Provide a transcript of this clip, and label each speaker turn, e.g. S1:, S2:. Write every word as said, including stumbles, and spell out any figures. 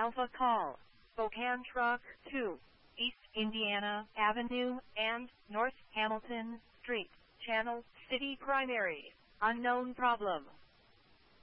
S1: Alpha Call, Spokane Truck two, East Indiana Avenue and North Hamilton Street, Channel City Primary, unknown problem.